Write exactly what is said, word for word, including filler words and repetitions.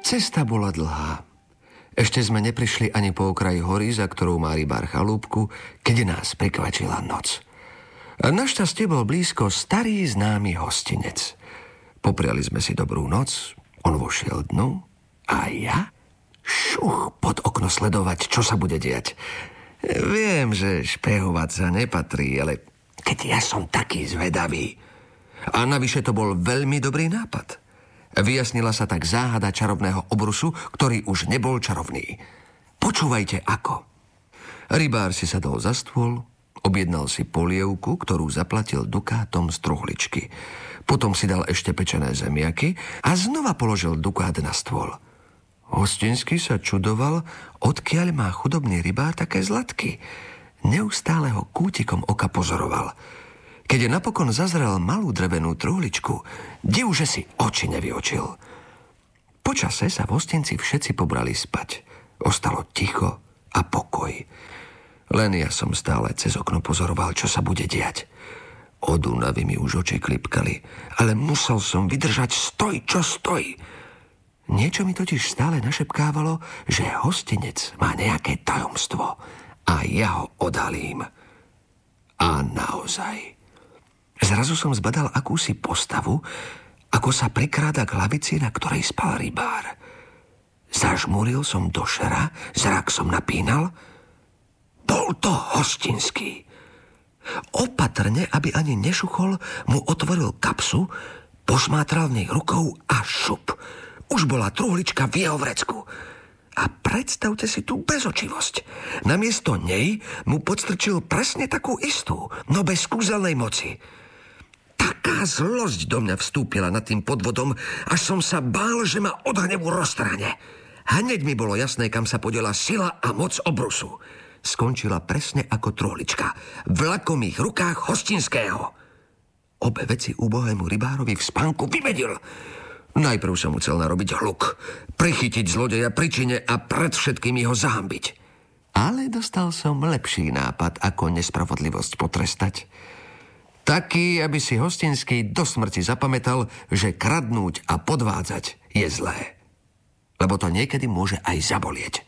Cesta bola dlhá. Ešte sme neprišli ani po okraji hory, za ktorou má rybár chalúbku, keď nás prekvačila noc. A našťastie bol blízko starý známy hostinec. Popriali sme si dobrú noc, on vošiel dnu a ja šuch pod okno sledovať, čo sa bude diať. Viem, že špehovať sa nepatrí, ale keď ja som taký zvedavý. A navyše to bol veľmi dobrý nápad. Vyjasnila sa tak záhada čarovného obrusu, ktorý už nebol čarovný. Počúvajte ako. Rybár si sadol za stôl, objednal si polievku, ktorú zaplatil dukátom z truhličky. Potom si dal ešte pečené zemiaky a znova položil dukát na stôl. Hostinský sa čudoval, odkiaľ má chudobný rybár také zlatky. Neustále ho kútikom oka pozoroval. Keď napokon zazrel malú drevenú truhličku, div, že si oči nevyočil. Počase sa v hostinci všetci pobrali spať. Ostalo ticho a pokoj. Len ja som stále cez okno pozoroval, čo sa bude diať. Od únavy mi už oči klipkali, ale musel som vydržať stoj, čo stoj. Niečo mi totiž stále našepkávalo, že hostinec má nejaké tajomstvo a ja ho odhalím. A naozaj. Zrazu som zbadal akúsi postavu, ako sa prikráda k lavici, na ktorej spal rybár. Zažmúril som do šera, zrak som napínal. Bol to hostinský. Opatrne, aby ani nešuchol, mu otvoril kapsu, pošmátral v nej rukou a šup. Už bola truhlička v jeho vrecku. A predstavte si tú bezočivosť. Namiesto nej mu podstrčil presne takú istú, no bez kúzelnej moci. Taká zlosť do mňa vstúpila nad tým podvodom, až som sa bál, že ma od hnevu roztrhne. Hneď mi bolo jasné, kam sa podiela sila a moc obrusu. Skončila presne ako truhlička, v lakomých rukách hostinského. Obe veci úbohému rybárovi v spánku vyvedil. Najprv som musel narobiť hluk, prichytiť zlodeja pri čine a pred všetkými ho zahambiť. Ale dostal som lepší nápad, ako nespravodlivosť potrestať. Taký, aby si hostinský do smrti zapamätal, že kradnúť a podvádzať je zlé. Lebo to niekedy môže aj zabolieť.